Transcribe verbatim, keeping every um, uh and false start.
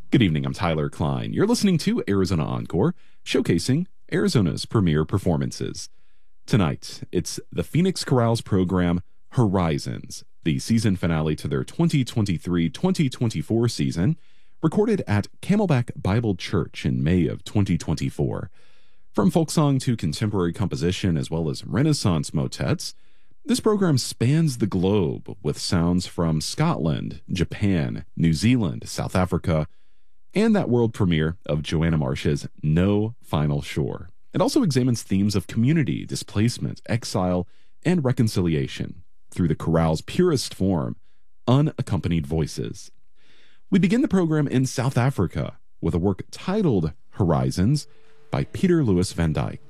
Good evening, I'm Tyler Klein. You're listening to Arizona Encore, showcasing Arizona's premier performances. Tonight, it's the Phoenix Chorale's program, Horizons, the season finale to their twenty twenty-three twenty twenty-four season, recorded at Camelback Bible Church in May of twenty twenty-four. From folk song to contemporary composition as well as Renaissance motets, this program spans the globe with sounds from Scotland, Japan, New Zealand, South Africa, and that world premiere of Joanna Marsh's No Final Shore. It also examines themes of community, displacement, exile, and reconciliation through the chorale's purest form, unaccompanied voices. We begin the program in South Africa with a work titled Horizons by Peter Louis van Dyk.